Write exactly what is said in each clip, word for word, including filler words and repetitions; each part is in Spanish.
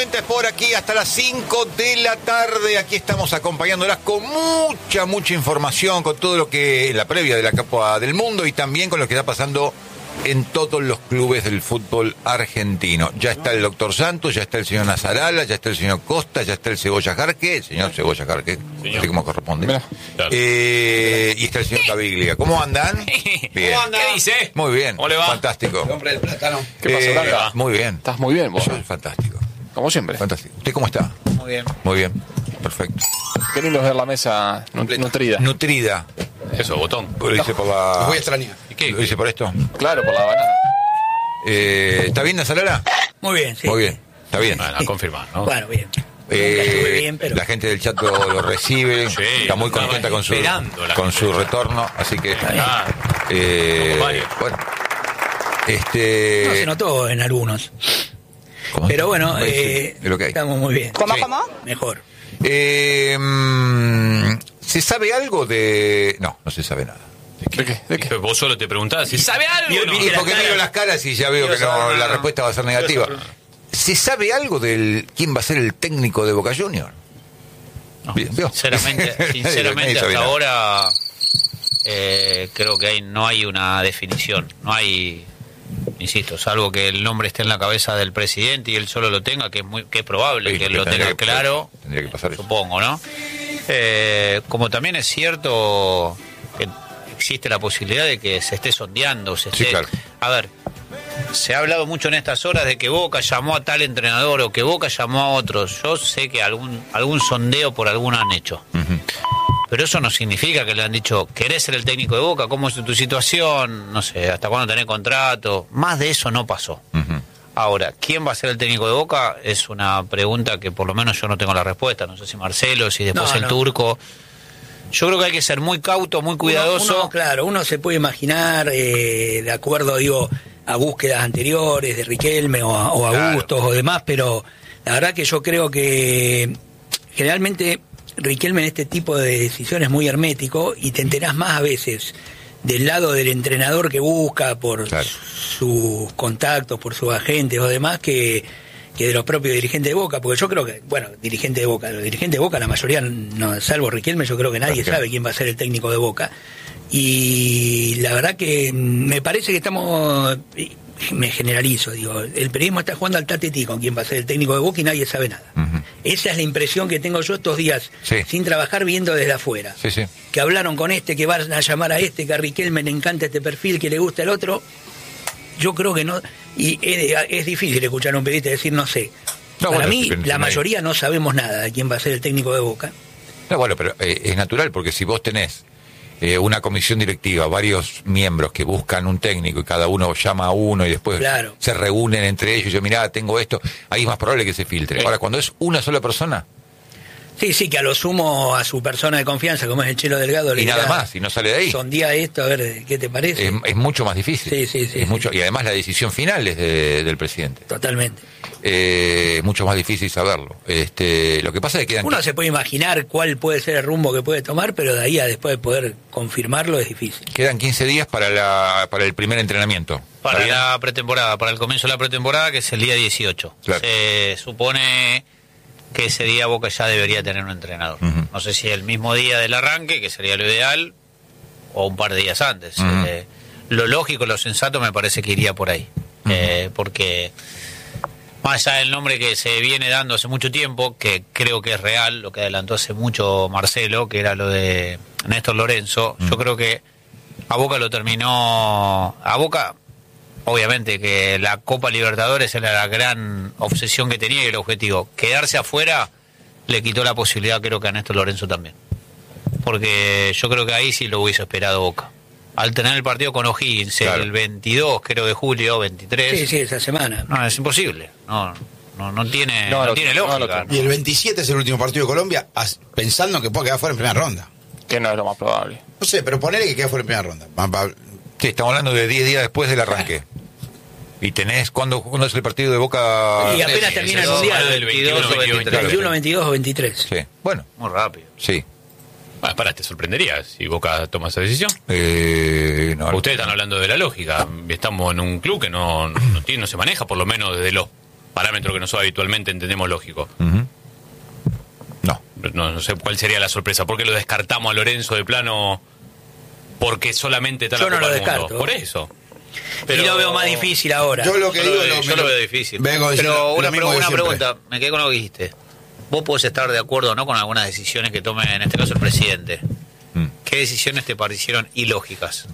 noventa es por aquí hasta las cinco de la tarde. Aquí estamos acompañándolas con mucha, mucha información, con todo lo que la previa de la Copa del Mundo y también con lo que está pasando en todos los clubes del fútbol argentino. Ya está el doctor Santos, ya está el señor Nazarala, ya está el señor Costa, ya está el Cebolla Jarque, el señor Cebolla Jarque, así como corresponde. Claro. Eh, y está el señor Caviglia. ¿Cómo andan? Bien. ¿Cómo anda? ¿Qué dice? Muy bien. ¿Cómo le va? Fantástico. El hombre del plátano. ¿Qué pasó, Eh, Blanca? Muy bien. Estás muy bien, vos. Eso es fantástico. Como siempre. Fantástico. ¿Usted cómo está? Muy bien. Muy bien. Perfecto. Qué lindo es ver la mesa nut- nutrida. Nutrida. Eso, botón. Lo hice por la... Los voy a extrañar. ¿Y qué? Lo hice por esto. Claro, por la banana. Eh, ¿Está bien, Nazarala? Muy bien, sí. Muy bien. Está bien. Bueno, a confirmar, ¿no? Bueno, bien. Eh, Nunca estuve bien, pero... La gente del chat lo, lo recibe, Sí, está muy estaba contenta con su, esperando la con gente. su retorno, así que Ah, eh, Como varios. bueno, este, No se notó en algunos. ¿cómo? Pero bueno, Sí, eh, es lo que hay. estamos muy bien. ¿Cómo, cómo? Mejor. Eh, mm, ¿Se sabe algo de...? No, no se sabe nada. ¿De qué? ¿De qué? vos solo te preguntás si sabe algo. Vio- ¿no? viste Y las porque caras. miro las caras y ya veo que no, la respuesta va a ser negativa. ¿Se sabe algo del quién va a ser el técnico de Boca Juniors? No, Bien, ¿vio? sinceramente, Nadie sinceramente sabe hasta nada. ahora eh, creo que hay, no hay una definición, no hay, insisto, salvo que el nombre esté en la cabeza del presidente y él solo lo tenga, que es muy, que es probable Sí, que porque lo tendría tenga que- claro, tendría que pasar eso. supongo, ¿no? Eh, como también es cierto que existe la posibilidad de que se esté sondeando, se Sí, esté, claro. a ver. Se ha hablado mucho en estas horas de que Boca llamó a tal entrenador o que Boca llamó a otros. Yo sé que algún algún sondeo por alguno han hecho. Ujú. Pero eso no significa que le han dicho, ¿querés ser el técnico de Boca? ¿Cómo es tu situación? No sé, ¿hasta cuándo tenés contrato? Más de eso no pasó. Ujú. Ahora, ¿quién va a ser el técnico de Boca? Es una pregunta que por lo menos yo no tengo la respuesta. No sé si Marcelo, si después No, el no. Turco. Yo creo que hay que ser muy cauto, muy cuidadoso. Uno, uno, claro, uno se puede imaginar, eh, de acuerdo, digo, a búsquedas anteriores de Riquelme o a, o a Claro. Bustos o demás, pero la verdad que yo creo que generalmente Riquelme en este tipo de decisiones es muy hermético y te enterás más a veces del lado del entrenador que busca por Claro. sus contactos, por sus agentes o demás que, que de los propios dirigentes de Boca, porque yo creo que, bueno, dirigente de Boca, los dirigentes de Boca, la mayoría, no, salvo Riquelme, yo creo que nadie Claro. sabe quién va a ser el técnico de Boca. Y la verdad que me parece que estamos, me generalizo, digo, el periodismo está jugando al tatetí con quién va a ser el técnico de Boca y nadie sabe nada. Ujú. Esa es la impresión que tengo yo estos días, Sí. sin trabajar, viendo desde afuera. Sí, sí. Que hablaron con este, que van a llamar a este, que a Riquelme le encanta este perfil, que le gusta el otro. Yo creo que no, y es, es difícil escuchar a un periodista decir no sé. No, Para bueno, mí, pero no la hay- mayoría no sabemos nada de quién va a ser el técnico de Boca. No, bueno, pero eh, es natural porque si vos tenés eh, una comisión directiva, varios miembros que buscan un técnico y cada uno llama a uno y después Claro. se reúnen entre ellos y yo, mirá, tengo esto, ahí es más probable que se filtre. Sí. Ahora, cuando es una sola persona Sí, sí, que a lo sumo a su persona de confianza, como es el Chelo Delgado, y le nada dirá, más, y no sale de ahí, sondea esto, a ver qué te parece. es, es mucho más difícil. Sí, sí, sí, Es sí. mucho, y además la decisión final es de- del presidente. Totalmente. Eh, es mucho más difícil saberlo. Este, lo que pasa es que quedan Uno se puede imaginar cuál puede ser el rumbo que puede tomar, pero de ahí a después de poder confirmarlo es difícil. quedan quince días para la para el primer entrenamiento. ¿Está Para bien? la pretemporada, para el comienzo de la pretemporada, que es el día dieciocho. Claro. Se supone que ese día Boca ya debería tener un entrenador. Ujú. No sé si el mismo día del arranque, que sería lo ideal, o un par de días antes. Ujú. Eh, lo lógico, lo sensato me parece que iría por ahí. Eh, porque más allá del nombre que se viene dando hace mucho tiempo, que creo que es real, lo que adelantó hace mucho Marcelo, que era lo de Néstor Lorenzo, yo creo que a Boca lo terminó... A Boca, obviamente que la Copa Libertadores era la gran obsesión que tenía y el objetivo. Quedarse afuera le quitó la posibilidad, creo que a Néstor Lorenzo también. Porque yo creo que ahí sí lo hubiese esperado Boca. Al tener el partido con O'Higgins Claro. el veintidós, creo, de julio, veintitrés... Sí, sí, esa semana. No, es imposible. No, no, no tiene, No, no, lo- tiene no, lógica. lo- Y el veintisiete es el último partido de Colombia, as- pensando que puede quedar fuera en primera ronda. Que no es lo más probable. No sé, pero ponele que queda fuera en primera ronda. Va- va- Sí, estamos hablando de diez días después del arranque. Y tenés, ¿cuándo, ¿cuándo es el partido de Boca? Y apenas sí, termina el eso mundial. es del veintiuno, veintidós o veintidós, veintitrés. veintiuno, veintidós o veintitrés. Sí, bueno, Muy rápido. sí. Ah, pará, te sorprendería si Boca toma esa decisión. Eh, no, Ustedes están hablando de la lógica. Estamos en un club que no, no, tiene, no se maneja, por lo menos desde los parámetro que nosotros habitualmente entendemos lógico. Uh-huh. No. no. No sé cuál sería la sorpresa. ¿Por qué lo descartamos a Lorenzo de plano? Porque solamente está Yo la no Copa lo del Mundo. descarto. Por eso. Pero y lo veo más difícil ahora. Yo lo que yo digo lo veo, lo, yo lo veo difícil. vengo Pero diciendo una, lo mismo pre- de una siempre. pregunta, me quedé con lo que dijiste. Vos podés estar de acuerdo o no con algunas decisiones que tome, en este caso, el presidente. Mm. ¿Qué decisiones te parecieron ilógicas?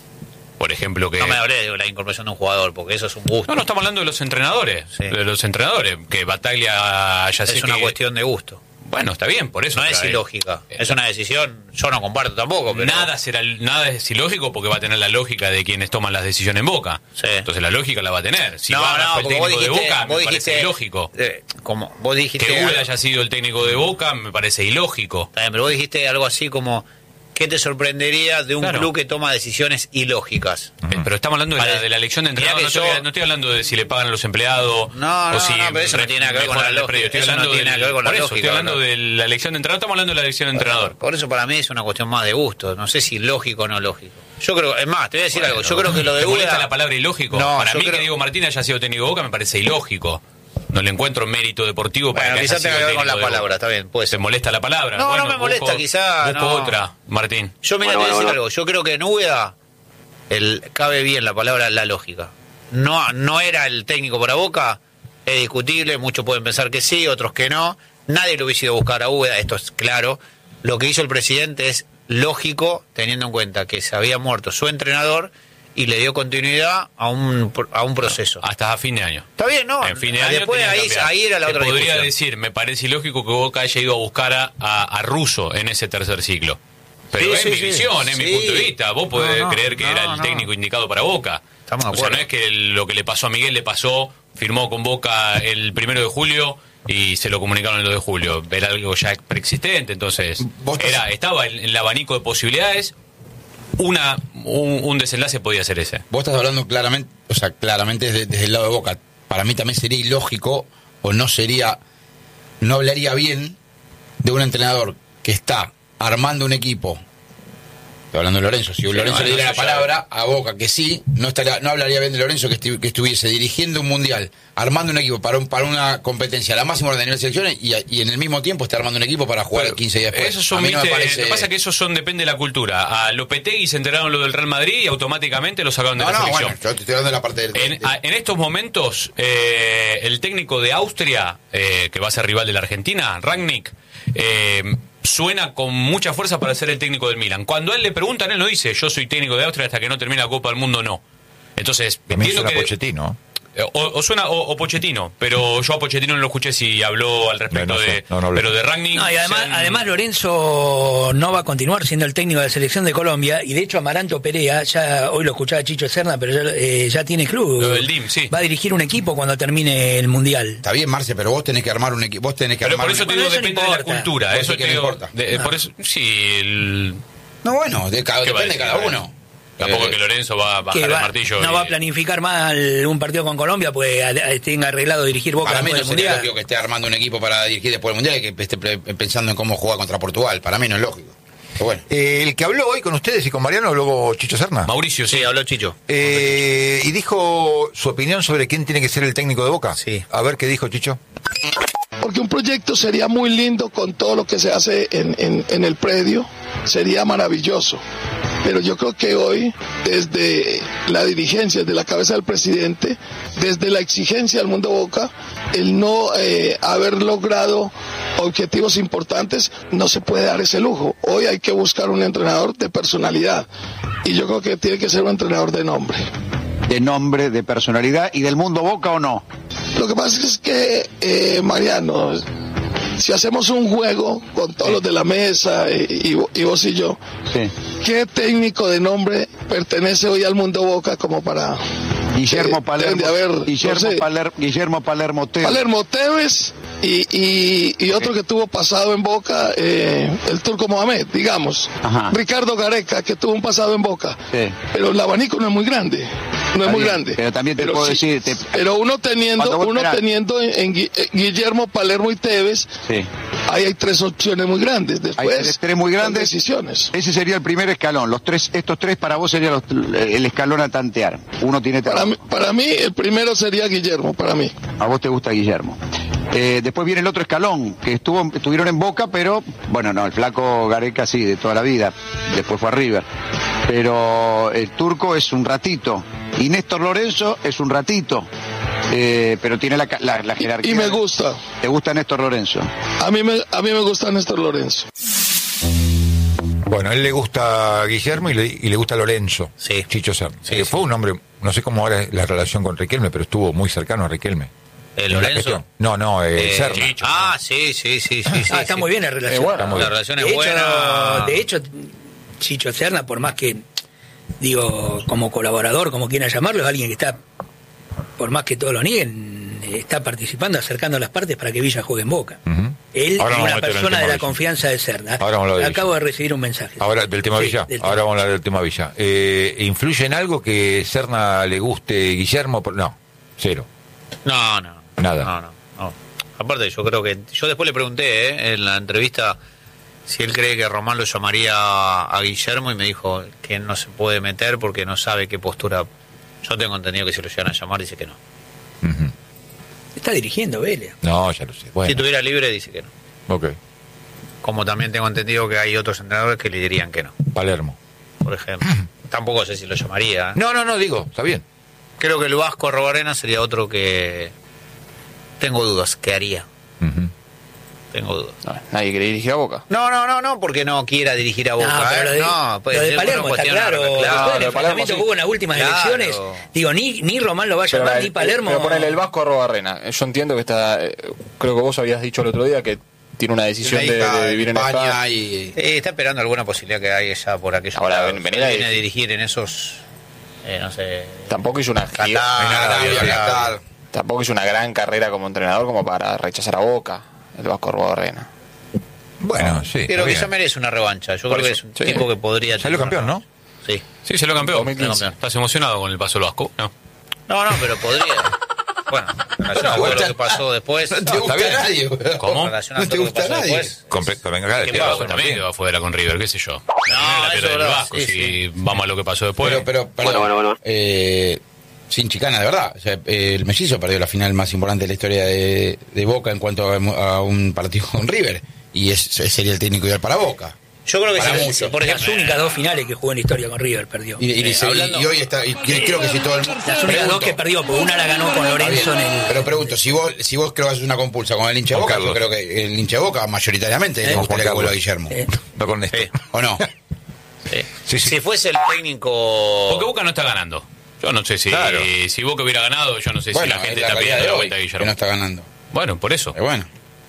Por ejemplo, que... No me hablé de la incorporación de un jugador, porque eso es un gusto. No, no estamos hablando de los entrenadores. Sí. De los entrenadores. Que Bataglia ya sé es una que- cuestión de gusto. Bueno, está bien, por eso. No es trae- ilógica. Eh, Es una decisión, yo no comparto tampoco, pero... Nada será, nada es ilógico porque va a tener la lógica de quienes toman las decisiones en Boca. Sí. Entonces la lógica la va a tener. Si no, va no, fue el porque vos técnico dijiste, de Boca, vos me parece dijiste, ilógico. eh, como vos dijiste... Que Ude algo- haya sido el técnico de Boca me parece ilógico. Está bien, pero vos dijiste algo así como... ¿Qué te sorprendería de un Claro. club que toma decisiones ilógicas? Eh, Pero estamos hablando de la, Vale. de la elección de Mirá entrenador. que No, estoy, yo- no estoy hablando de si le pagan a los empleados No, o no, si no, pero eso no tiene nada que ver con mejoran la el predio. Estoy lógica. Eso no hablando tiene del- nada que ver con la por eso, lógica, estoy hablando ¿no? de la elección de entrenador. Estamos hablando de la elección de entrenador. Por eso para mí es una cuestión más de gusto. No sé si lógico o no lógico. Yo creo, es más, te voy a decir Bueno, algo. Yo creo que lo de ¿te molesta Uda... la palabra ilógico? No, Para yo mí creo- que Diego Martínez haya sido técnico de Boca me parece ilógico. No le encuentro mérito deportivo para Bueno, que haya quizás tenga sido que ver con la técnico de palabra, Boca. está bien, puede ¿Te ser. molesta la palabra? No, Bueno, no me molesta, busco- quizá, busco no. otra, Martín. Yo, mira, Bueno, te voy a decir bueno, algo. Yo creo que en Úbeda el, cabe bien la palabra la lógica. No, no era el técnico para Boca, es discutible, muchos pueden pensar que sí, otros que no. Nadie lo hubiese ido a buscar a Úbeda, esto es claro. Lo que hizo el presidente es lógico, teniendo en cuenta que se había muerto su entrenador y le dio continuidad a un, a un proceso. Hasta a fin de año. Está bien, ¿no? En fin de año Después tenía que ahí, cambiar. ahí era la Te otra podría discusión. decir, me parece ilógico que Boca haya ido a buscar a, a, a Russo en ese tercer ciclo. Pero Sí, es sí, mi sí. visión, es Sí. mi punto de vista. Vos podés No, no, creer que no, era el no. técnico indicado para Boca. Estamos de O sea, acuerdo. no es que el- lo que le pasó a Miguel le pasó, firmó con Boca el primero de julio y se lo comunicaron el dos de julio. Era algo ya preexistente, entonces Vos estás- era estaba en el abanico de posibilidades. Una un, un desenlace podía ser ese. Vos estás hablando claramente, o sea, claramente desde, desde el lado de Boca. Para mí también sería ilógico o no sería, no hablaría bien de un entrenador que está armando un equipo. Estoy hablando de Lorenzo. Si Lorenzo no, le diera no, la yo ya- palabra a Boca que sí, no estaría, no hablaría bien de Lorenzo que, esti- que estuviese dirigiendo un mundial, armando un equipo para un, para una competencia a la máxima orden de las selecciones y, y en el mismo tiempo está armando un equipo para jugar Pero quince días después. Esos son, a mí no me viste, parece... Lo que pasa es que esos son, depende de la cultura. A Lopetegui se enteraron lo del Real Madrid y automáticamente lo sacaron de No, la no, selección. bueno, yo te estoy hablando de la parte del... En, del- a- en estos momentos, eh, el técnico de Austria, eh, que va a ser rival de la Argentina, Rangnick, eh, suena con mucha fuerza para ser el técnico del Milan. Cuando a él le preguntan, él no dice, yo soy técnico de Austria hasta que no termine la Copa del Mundo, no. Entonces, También entiendo suena que... Pochettino. Eh, O, o suena o, o Pochettino, pero yo a Pochettino no lo escuché si habló al respecto No, no sé, de... no, no hablé. pero de Rangnick... No, y además, se han- además Lorenzo no va a continuar siendo el técnico de la selección de Colombia y de hecho Amaranto Perea, ya hoy lo escuchaba Chicho Serna, pero ya, eh, ya tiene club. Lo del D I M, sí. Va a dirigir un equipo cuando termine el Mundial. Está bien, Marce, pero vos tenés que armar un equipo. Vos tenés que Pero armar por eso un te equipo. digo, Bueno, eso no depende de la importa. cultura. Vos Eso sí que te no digo, importa. de- eh, por eso, sí, el- No, bueno, de cada, ¿Qué va a depende de decir cada Lorenzo? uno. Tampoco Eh, que Lorenzo va a bajar Que el va- martillo. no y- va a planificar mal un partido con Colombia, pues a- a- tenga arreglado dirigir Boca Para mí no después del sería Mundial. lógico que esté armando un equipo para dirigir después del Mundial y que esté pre- pensando en cómo jugar contra Portugal. Para mí no es lógico. Pero bueno. Eh, el que habló hoy con ustedes y con Mariano, luego Chicho Serna. Mauricio, sí. Sí, habló Chicho. Eh, y dijo su opinión sobre quién tiene que ser el técnico de Boca. Sí. A ver qué dijo Chicho. Porque un proyecto sería muy lindo con todo lo que se hace en, en, en el predio, sería maravilloso. Pero yo creo que hoy, desde la dirigencia, desde la cabeza del presidente, desde la exigencia del mundo Boca, el no eh, haber logrado objetivos importantes, no se puede dar ese lujo. Hoy hay que buscar un entrenador de personalidad. Y yo creo que tiene que ser un entrenador de nombre. De nombre, de personalidad y del mundo Boca o no. Lo que pasa es que, eh, Mariano, si hacemos un juego con todos los de la mesa y, y, y vos y yo, Sí. ¿qué técnico de nombre pertenece hoy al mundo Boca como para... Guillermo Eh, Palermo, deben de haber, Guillermo, no sé. Paler- Guillermo Palermo Tevez. Palermo Tevez y, y, y otro que tuvo pasado en Boca, eh, el Turco Mohamed, digamos. Ajá. Ricardo Gareca, que tuvo un pasado en Boca. Sí. Pero el abanico no es muy grande. No es Está muy bien, grande. pero también te puedo decir, te- Pero uno teniendo, Cuando vos uno esperás- teniendo en, en Gui- eh, Guillermo Palermo y Tevez, Sí. ahí hay tres opciones muy grandes. Después, hay tres, tres muy grandes. Decisiones. Ese sería el primer escalón. Los tres, estos tres para vos sería los, el escalón a tantear. Uno tiene para mí, para mí, el primero sería Guillermo, para mí. A vos te gusta Guillermo. Eh, después viene el otro escalón, que estuvo, estuvieron en Boca, pero, bueno, no, el flaco Gareca sí, de toda la vida. Después fue a River. Pero el turco es un ratito. Y Néstor Lorenzo es un ratito. Eh, pero tiene la, la, la jerarquía. Y me gusta. ¿Te gusta Néstor Lorenzo? A mí me, a mí me gusta Néstor Lorenzo. Bueno, a él le gusta Guillermo y le, y le gusta Lorenzo. Sí. Chicho Serna. Sí, Eh, sí. Fue un hombre, no sé cómo ahora es la relación con Riquelme, pero estuvo muy cercano a Riquelme. ¿Eh, En la Lorenzo? gestión. No, no, eh, Eh, Serna. Chicho. Ah, sí, sí, sí, sí. sí Ah, está sí. muy bien la relación. Eh, bueno, Está muy La bien. relación de, es hecho, buena. de hecho, Chicho Serna, por más que, digo, como colaborador, como quieran llamarlo, es alguien que está, por más que todos lo nieguen, está participando, acercando las partes para que Villa juegue en Boca. Ujú. Él Ahora es vamos a una meter el persona tema de la Villa. confianza de Serna. Ahora vamos a hablar de Acabo Villa. de recibir un mensaje. Ahora, del tema Sí, Villa. del tema. Ahora vamos a hablar del tema Villa. Eh, ¿Influye en algo que Serna le guste Guillermo? Por- No, cero. No, no. Nada. No, no, no. Aparte, yo creo que. Yo después le pregunté ¿eh? en la entrevista si él cree que Román lo llamaría a Guillermo y me dijo que no se puede meter porque no sabe qué postura. Yo tengo entendido que si lo llegan a llamar, dice que no. Ujú. Está dirigiendo Vélez. No, ya lo sé. Bueno, Si estuviera libre, dice que no. ok. Como también tengo entendido que hay otros entrenadores que le dirían que no, Palermo. por ejemplo. Tampoco sé si lo llamaría. ¿eh? No, no, no, digo, está bien. Creo que el Vasco Arrobarena sería otro que. Tengo dudas, ¿qué haría? Ujú. Tengo dudas. No, nadie quiere dirigir a Boca. No, no, no, no, porque no quiera dirigir a Boca. No, pero ¿eh? lo de, no, puede lo de ser Palermo una está cuestión claro. claro, Después del lo de Palermo, enfrentamiento sí. que hubo en las últimas Claro. elecciones, digo, ni, ni Román lo va a Pero, llamar, la- ni Palermo. pero ponele el Vasco Arrobarrena. Yo entiendo que está. eh, Creo que vos habías dicho el otro día que tiene una decisión de, de vivir en España. y Eh, está esperando alguna posibilidad que hay ya por aquellos Ahora, lados. ven- venir a Viene a dirigir. dirigir en esos, eh, no sé... Tampoco hizo una Qatar, Arabia, Arabia, Qatar. tampoco hizo una gran carrera como entrenador como para rechazar a Boca, el Vasco Arrobarena. Bueno, sí. Pero está que bien. ya merece una revancha. Yo Por creo que eso, es un sí. tipo que podría... Salió tener campeón, una ¿no? revancha. Sí. Sí, se lo campeón. dos mil quince. Campeón. ¿Estás emocionado con el paso del Vasco? No. No, no, pero podría... Bueno, relacionado a todo lo que pasó después... no te está gusta bien. nadie. weón. ¿Cómo? relacionado a No te todo lo que gusta pasó nadie. después... Comple- venga, acá, ¿Qué tiene pasó razón También Martín. quedó afuera con River, qué sé yo. La eso pierde es el verdad, Vasco, sí, si sí. vamos a lo que pasó después. Pero, pero, perdón, Bueno, bueno, bueno. eh, sin chicana, de verdad. O sea, eh, el Mellizo perdió la final más importante de la historia de, de Boca en cuanto a, a un partido con River. Y es, es- sería el técnico ideal para Boca. Yo creo que Para sí, muchos. por Las ejemplo... únicas dos finales que jugó en la historia con River perdió. Y, y- Eh, y- hablando- y hoy está. Y que- creo que si todo el mundo. Las únicas dos Pregunto, que perdió, porque una la ganó con está Lorenzo en bien, el... Pero pregunto, si vos, si vos creo que haces una compulsa con el hincha de Con Boca, yo Carlos. creo que el hincha de Boca mayoritariamente le Con gustaría Juan que vuelva Carlos. Guillermo. Eh, No con esto. Sí. ¿O no? Sí. Sí, sí. Si fuese el técnico... Porque Boca no está ganando. Yo no sé si, Claro. si Boca hubiera ganado, yo no sé Bueno, si la gente es la está realidad pidiendo de la hoy, vuelta a que Guillermo. no está ganando. Bueno, por eso. Pero bueno.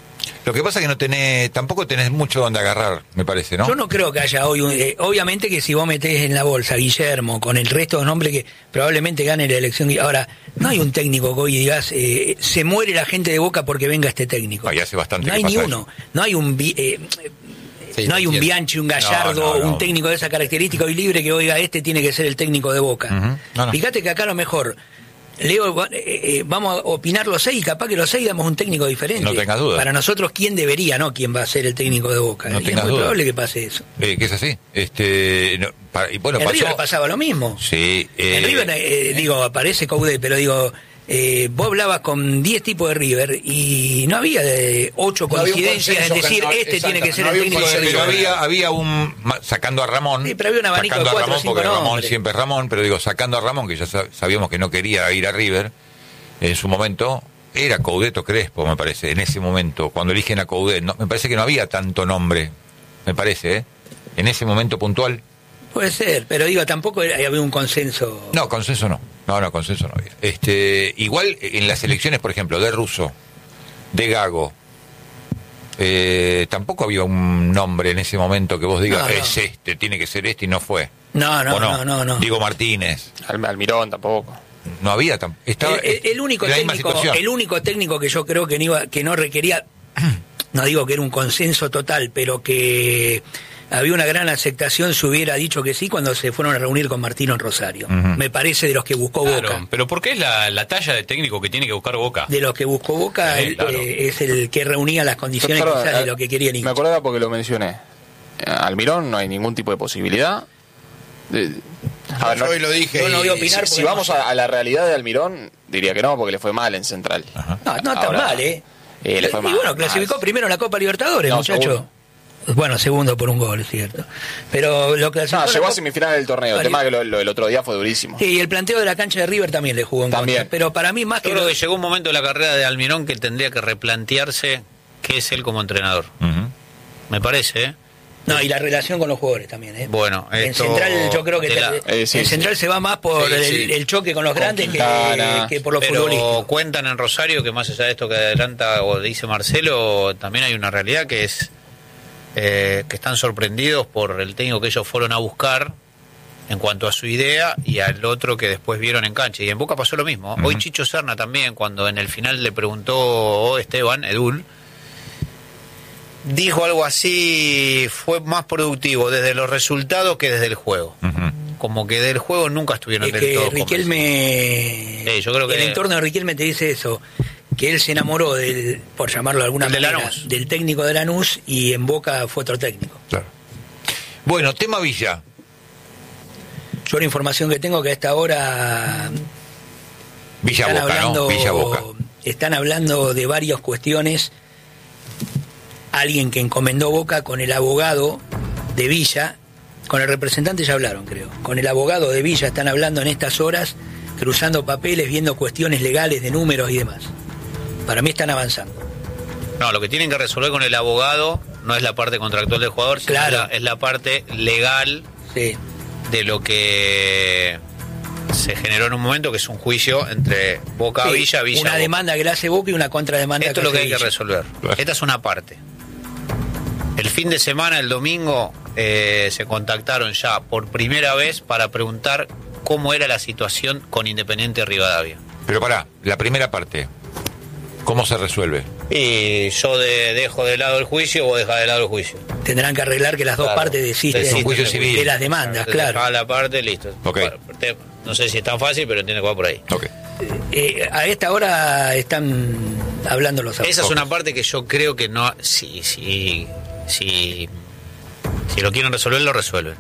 Lo que pasa es que no tenés, tampoco tenés mucho donde agarrar, me parece, ¿no? Yo no creo que haya hoy, un- eh, obviamente que si vos metés en la bolsa a Guillermo con el resto de los nombres que probablemente gane la elección, ahora, no hay un técnico que hoy digas, eh, se muere la gente de Boca porque venga este técnico. Ah, y hace bastante no que hay ni pasa uno, no hay un... vi- eh, Sí, no hay un entiendo. Bianchi, un Gallardo, No, no, no. un técnico de esa característica hoy libre que oiga, este tiene que ser el técnico de Boca. Ujú. No, no. Fíjate que acá a lo mejor, Leo, eh, eh, vamos a opinar los seis y capaz que los seis damos un técnico diferente. No tengas dudas. Para nosotros, ¿quién debería, no? ¿Quién va a ser el técnico de Boca? No Y tengas es muy dudas. probable que pase eso. Eh, que es así. Este, no, para- y bueno, En pasó. River pasaba lo mismo. Sí. eh, En River, eh, digo, aparece Coudet, pero digo, eh, vos hablabas con diez tipos de River y no había de ocho No había un coincidencias en consenso decir, que no- este exacto, tiene que ser no el había un técnico de pero consenso. River. había, había un, ma- sacando a Ramón, Sí, pero había un abanico sacando de cuatro a o Ramón, cinco porque Ramón nombres. siempre es Ramón, pero digo, sacando a Ramón, que ya sab- sabíamos que no quería ir a River, en su momento, era Coudet o Crespo, me parece, en ese momento, cuando eligen a Coudet, no, me parece que no había tanto nombre, me parece, ¿eh? En ese momento puntual. Puede ser, pero digo, tampoco era- había un consenso. No, consenso no. No, no, consenso no había. Este, igual en las elecciones, por ejemplo, de Russo, de Gago, eh, tampoco había un nombre en ese momento que vos digas, No, no. es este, tiene que ser este y no fue. No, no, ¿O no, no, no. Diego Martínez. Al- Almirón tampoco. No había tam- estaba el, el- el único en la misma técnico, situación. el único técnico que yo creo que no iba, que no requería, no digo que era un consenso total, pero que había una gran aceptación si hubiera dicho que sí cuando se fueron a reunir con Martino en Rosario. Uh-huh. Me parece de los que buscó claro, Boca. Pero ¿por qué es la, la talla de técnico que tiene que buscar Boca? De los que buscó Boca, sí, el, claro. eh, es el que reunía las condiciones Pero, quizás eh, de lo que querían. Me acordaba porque lo mencioné. Almirón no hay ningún tipo de posibilidad. De, a ver, yo no, hoy lo dije. Yo no voy a opinar. Si, si vamos a, a la realidad de Almirón, diría que no, porque le fue mal en Central. Ajá. No, no está Ahora, mal, ¿eh? eh le fue y mal, bueno, clasificó mal. primero en la Copa Libertadores, no, muchacho. Segundo. Bueno, segundo por un gol, es cierto. Pero lo clasificó. No, llegó a semifinal del torneo. El tema es que lo, lo, el otro día fue durísimo. Sí, y el planteo de la cancha de River también le jugó en también. contra. Pero para mí, más Yo que. creo que llegó un momento de la carrera de Almirón que tendría que replantearse qué es él como entrenador. Uh-huh. Me parece, ¿eh? No, y la relación con los jugadores también, ¿eh? Bueno, en Central yo creo que la... te, eh, sí, en sí. Central se va más por sí, el, sí. el choque con los con grandes que, que por los Pero futbolistas. Cuentan en Rosario que más allá de esto que adelanta o dice Marcelo, también hay una realidad que es eh, que están sorprendidos por el técnico que ellos fueron a buscar en cuanto a su idea y al otro que después vieron en cancha. Y en Boca pasó lo mismo. Uh-huh. Hoy Chicho Serna también, cuando en el final le preguntó oh, Esteban, Edul, dijo algo así, fue más productivo desde los resultados que desde el juego. Uh-huh. Como que del juego nunca estuvieron es del que todo Riquelme, sí, yo creo que el entorno de Riquelme te dice eso, que él se enamoró del, por llamarlo de alguna de manera, Lanús. del técnico de Lanús y en Boca fue otro técnico. Claro. Bueno, tema Villa. Yo la información que tengo que a esta hora Villa están Boca, hablando, ¿no? Villa Boca. Están hablando de varias cuestiones. Alguien que encomendó Boca con el abogado de Villa, con el representante ya hablaron, creo. Con el abogado de Villa están hablando en estas horas, cruzando papeles, viendo cuestiones legales de números y demás. Para mí están avanzando. No, lo que tienen que resolver con el abogado no es la parte contractual del jugador, sino claro. es, la, es la parte legal sí. de lo que se generó en un momento, que es un juicio entre Boca sí, Villa, Villa una Boca. demanda que le hace Boca y una contrademanda Esto que es lo que hace hay que Villa. resolver. Esta es una parte. El fin de semana, el domingo, eh, se contactaron ya por primera vez para preguntar cómo era la situación con Independiente Rivadavia. Pero pará, la primera parte, ¿cómo se resuelve? Y yo de, dejo de lado el juicio, vos dejás de lado el juicio. Tendrán que arreglar que las dos Claro. partes desisten Desisten un juicio de, civil. de las demandas, Te claro. dejás la parte, listo. Okay. Te- No sé si es tan fácil, pero entiendo que va por ahí. Ok. Eh, a esta hora están hablando los abogados. Esa es una parte que yo creo que no... Si, si, si, si lo quieren resolver, lo resuelven.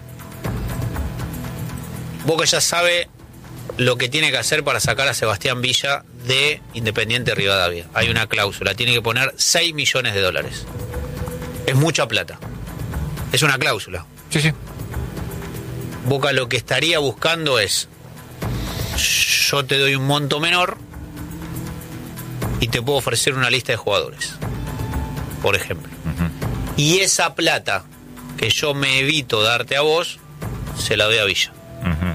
Boca ya sabe lo que tiene que hacer para sacar a Sebastián Villa de Independiente Rivadavia. Hay una cláusula, tiene que poner seis millones de dólares. Es mucha plata. Es una cláusula. Sí, sí. Boca lo que estaría buscando es: yo te doy un monto menor y te puedo ofrecer una lista de jugadores, por ejemplo. Uh-huh. Y esa plata que yo me evito darte a vos, se la doy a Villa. Uh-huh.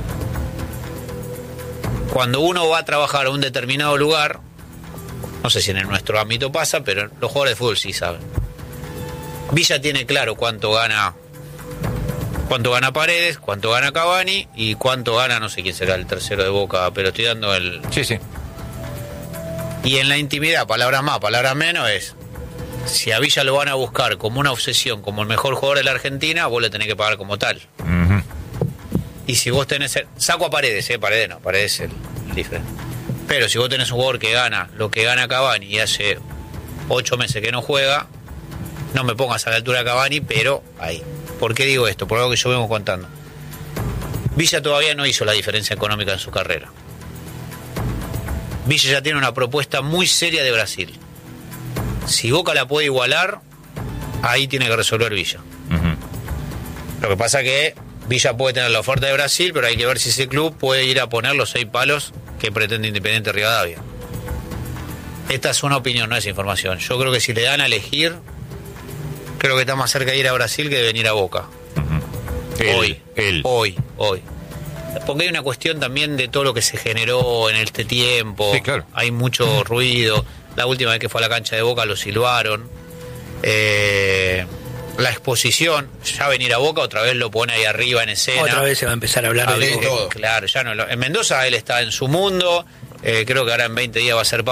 Cuando uno va a trabajar a un determinado lugar, no sé si en nuestro ámbito pasa, pero los jugadores de fútbol sí saben. Villa tiene claro cuánto gana cuánto gana Paredes, cuánto gana Cavani y cuánto gana, no sé quién será el tercero de Boca, pero estoy dando el... Sí, sí. Y en la intimidad, palabras más, palabras menos, es: si a Villa lo van a buscar como una obsesión, como el mejor jugador de la Argentina, vos le tenés que pagar como tal. Uh-huh. Y si vos tenés... El, saco a Paredes, ¿eh? Paredes no, Paredes es el, el diferente. Pero si vos tenés un jugador que gana lo que gana Cavani y hace ocho meses que no juega, no me pongas a la altura de Cavani, pero ahí. ¿Por qué digo esto? Por algo que yo vengo contando. Villa todavía no hizo la diferencia económica en su carrera. Villa ya tiene una propuesta muy seria de Brasil. Si Boca la puede igualar, ahí tiene que resolver Villa. Uh-huh. Lo que pasa que Villa puede tener la oferta de Brasil, pero hay que ver si ese club puede ir a poner los seis palos que pretende Independiente Rivadavia. Esta es una opinión, no es información. Yo creo que si le dan a elegir, creo que está más cerca de ir a Brasil que de venir a Boca. Uh-huh. Él, hoy, él. hoy, hoy. Porque hay una cuestión también de todo lo que se generó en este tiempo. Sí, claro. Hay mucho ruido. La última vez que fue a la cancha de Boca lo silbaron. Eh, la exposición, ya venir a Boca otra vez lo pone ahí arriba en escena. Otra vez se va a empezar a hablar a de ver, todo. Claro, ya no lo, en Mendoza él está en su mundo. Eh, creo que ahora en veinte días va a ser